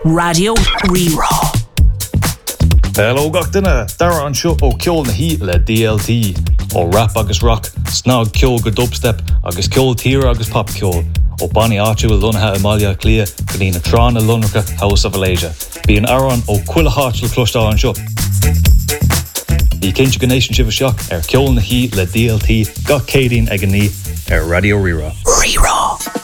Radio Rerá. Hello gach duine, dara an seo ó ceol na hí le DLT, ó rap agus rock, snog ceol go dubstep, agus ceol tíre agus pop ceol, ó Bonnie áitiúil lunathe Amalia Clia, go dtí na trán na Lunracha House of Alasia. Bí an aran ó cuila háitiúil clúistá an seo. Í cinse go nation sibh seach ceol na hí le DLT, gach cédín ag an ní Radio Rerá. Rerá.